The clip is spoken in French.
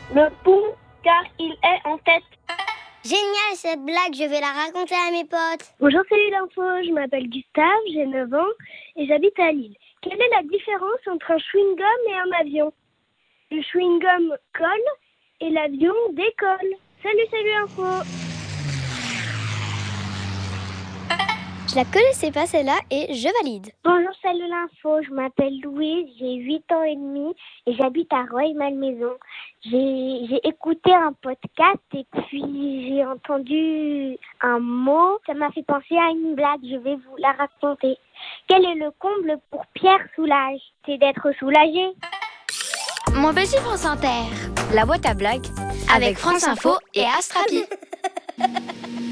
Le pont, car il est en tête. Génial cette blague, je vais la raconter à mes potes. Bonjour, salut l'info, je m'appelle Gustave, j'ai 9 ans et j'habite à Lille. Quelle est la différence entre un chewing-gum et un avion? Le chewing-gum colle et l'avion décolle. Salut l'info. Je la connaissais pas celle-là et je valide. Bonjour, salut l'info, je m'appelle Louise, j'ai 8 ans et demi et j'habite à Rueil-Malmaison. J'ai écouté un podcast et puis j'ai entendu un mot, ça m'a fait penser à une blague, je vais vous la raconter. Quel est le comble pour Pierre Soulages? C'est d'être soulagé. Mon petit France Inter, la boîte à blagues avec France Info et Astrapi.